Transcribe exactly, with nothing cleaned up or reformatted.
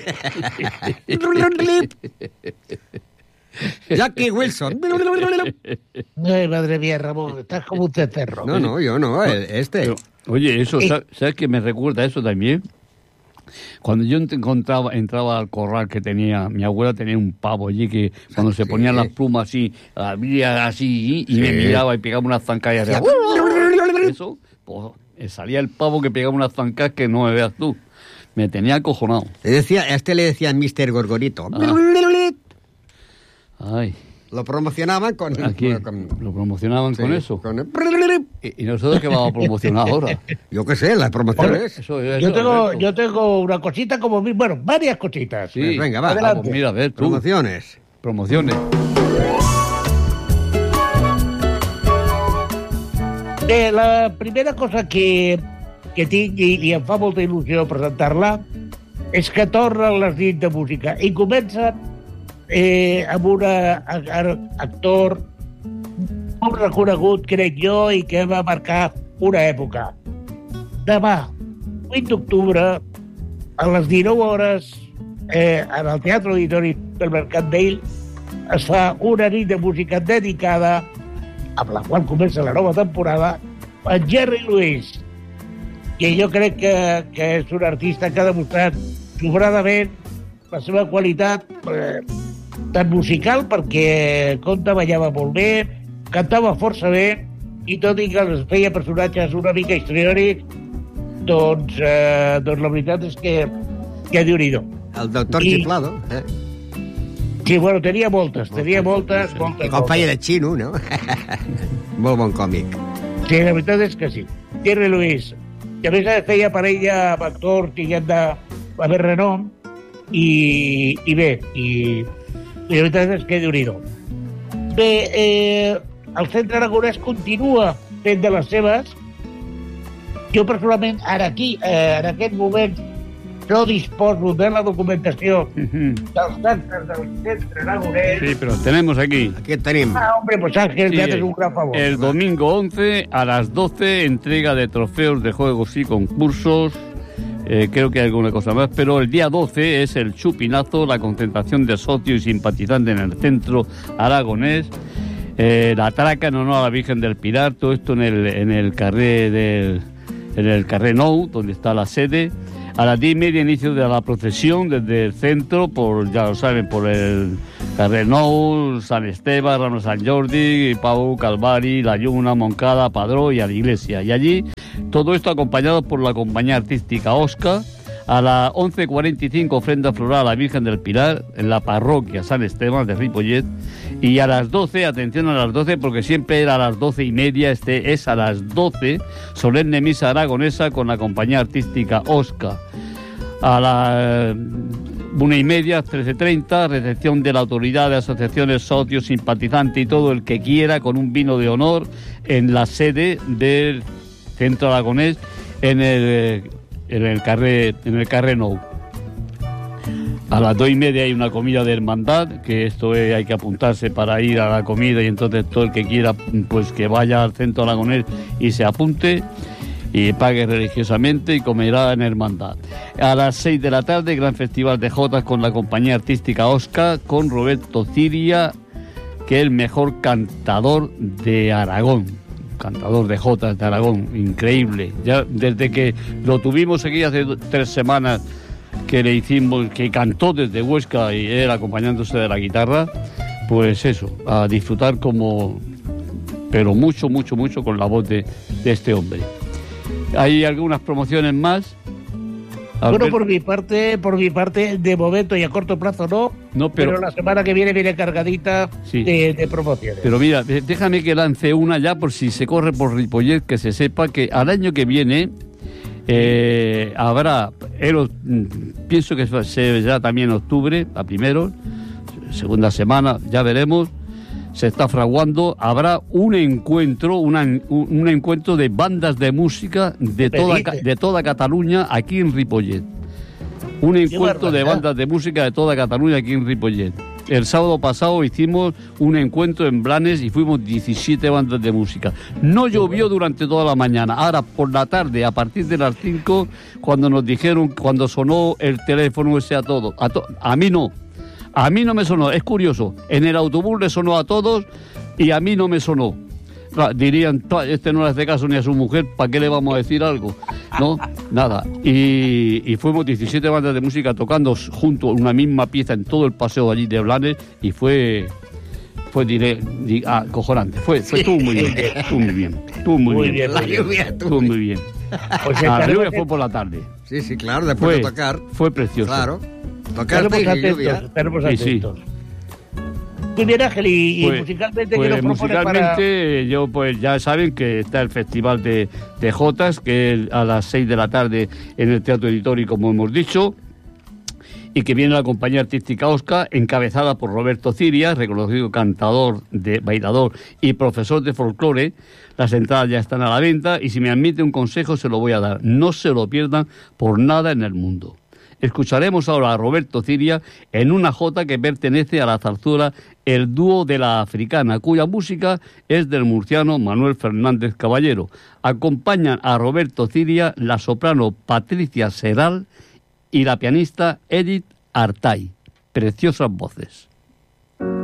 Jackie Wilson. Ay, madre mía, Ramón, estás como un cencerro. No, no, yo no, este. Pero, oye, eso, ¿sabes qué me recuerda eso también? Cuando yo encontraba, entraba al corral que tenía, mi abuela tenía un pavo allí que cuando se ponían sí. las plumas así, abría así y sí. me miraba y pegaba unas zancas y eso, pues, salía el pavo que pegaba unas zancas que no me veas tú. Me tenía acojonado. Le decía, a este le decían mister Gorgorito. Ah. Ay. Lo promocionaban con... Aquí, con ¿lo promocionaban sí, con eso? Con el... ¿Y, ¿Y nosotros qué vamos a promocionar ahora? Yo qué sé, las promociones. Eso, eso, yo, tengo, yo tengo una cosita como... Bueno, varias cositas. Sí, pues venga, va. Ah, pues mira, a ver, tú. Promociones. Promociones. Eh, la primera cosa que, que tinc, i, i em fa molta il·lusió presentar-la, és que tornen les nits de música. I comencen eh, amb un actor molt reconegut, crec jo, i que va marcar una època. Demà, vuit d'octubre, a les dinou hores, eh, en el Teatre Auditori del Mercat Vell, es fa una nit de música dedicada, amb la qual comença la nova temporada, a Jerry Lewis, que jo crec que, que és un artista que ha demostrat sobradament la seva qualitat eh, tant musical, perquè conta, ballava molt bé, cantava força bé, i tot i que els feia personatges una mica histriònics, doncs, eh, doncs la veritat és que, que Déu-n'hi-do. El doctor I, Chiflado, eh? Sí, bueno, tenia moltes, tenia moltes, moltes. I com feia de xino, no? Molt bon còmic. Sí, la veritat és que sí. Jerry Lewis, que a més feia parella amb actors que han de haver renom, i, i bé, i, i la veritat és que Déu-n'hi-do. Bé, eh, el Centre Aragonès continua fent de les seves. Jo personalment, ara aquí, eh, en aquest moment, no disposo de la documentació uh-huh. dels actes del Centre Aragonès. Sí, pero tenemos aquí. Aquí tenemos. Ah, hombre, pues Ángel, sí, me haces un gran favor. El domingo once a las doce, entrega de trofeos de juegos y concursos. Eh, creo que hay alguna cosa más, pero el día doce es el chupinazo, la concentración de socios y simpatizantes en el Centro Aragonés. Eh, la traca en honor a la Virgen del Pilar, todo esto en el, en el carré del, en el carré Nou, donde está la sede. A las diez y media inicio de la procesión desde el centro, por ya lo saben, por el carrer Nou, Sant Esteve, Rambla Sant Jordi, Pau, Calvari, La Lluna, Moncada, Padró y a la iglesia. Y allí todo esto acompañado por la compañía artística Oscar. A las once cuarenta y cinco ofrenda floral a la Virgen del Pilar en la parroquia San Esteban de Ripollet. Y a las doce, atención a las doce, porque siempre era a las doce y media, este es a las doce, solemne misa aragonesa con la compañía artística Oscar. A las una y media, trece treinta, recepción de la autoridad de asociaciones, socios, simpatizantes y todo el que quiera con un vino de honor en la sede del Centro Aragonés en el... en el carré, en el carré Nou. A las dos y media hay una comida de hermandad, que esto es, hay que apuntarse para ir a la comida, y entonces todo el que quiera, pues que vaya al Centro Aragonés y se apunte y pague religiosamente y comerá en hermandad. A las seis de la tarde, gran festival de jotas con la compañía artística Oscar, con Roberto Ciria, que es el mejor cantador de Aragón. Cantador de jotas de Aragón, increíble. Ya desde que lo tuvimos aquí hace tres semanas que le hicimos, que cantó desde Huesca y él acompañándose de la guitarra, pues eso, a disfrutar como, pero mucho, mucho, mucho con la voz de, de este hombre. Hay algunas promociones más. Bueno, por mi parte, por mi parte, de momento y a corto plazo no, no pero, pero la semana que viene viene cargadita sí. de, de promociones. Pero mira, déjame que lance una ya por si se corre por Ripollet, que se sepa que al año que viene eh, habrá, eh, pienso que se ya también en octubre, a primero, segunda semana, ya veremos, se está fraguando, habrá un encuentro, una, un, un encuentro de bandas de música de toda, de toda Cataluña aquí en Ripollet. Un encuentro de bandas de música de toda Cataluña aquí en Ripollet. El sábado pasado hicimos un encuentro en Blanes y fuimos diecisiete bandas de música. No llovió durante toda la mañana. Ahora, por la tarde, a partir de las cinco, cuando nos dijeron, cuando sonó el teléfono ese a todos, a, to- a mí no, a mí no me sonó. Es curioso, en el autobús le sonó a todos y a mí no me sonó. Dirían, este no le hace caso ni a su mujer, ¿para qué le vamos a decir algo? No, nada. Y, y fuimos diecisiete bandas de música tocando junto una misma pieza en todo el paseo allí de Blanes y fue, fue diré, di, ah, cojonante. Fue, fue, estuvo muy bien, estuvo muy bien, estuvo muy, Muy bien. bien, La lluvia Estuvo muy bien. Pues La estaremos, lluvia fue por la tarde. Sí, sí, claro, después Fue, de tocar. fue precioso. Claro. Tocar estaremos y atentos, lluvia. estaremos Sí, sí. atentos. Muy bien, Ángel, y, y Pues- musicalmente, pues ¿qué nos propone musicalmente, yo pues ya saben que está el Festival de, de Jotas, que es a las seis de la tarde en el Teatro Editori, como hemos dicho, y que viene la compañía artística Oscar, encabezada por Roberto Ciria, reconocido cantador, de bailador y profesor de folclore. Las entradas ya están a la venta y si me admite un consejo se lo voy a dar. No se lo pierdan por nada en el mundo. Escucharemos ahora a Roberto Ciria en una jota que pertenece a la zarzuela El Dúo de la Africana, cuya música es del murciano Manuel Fernández Caballero. Acompañan a Roberto Ciria la soprano Patricia Seral y la pianista Edith Artay. Preciosas voces.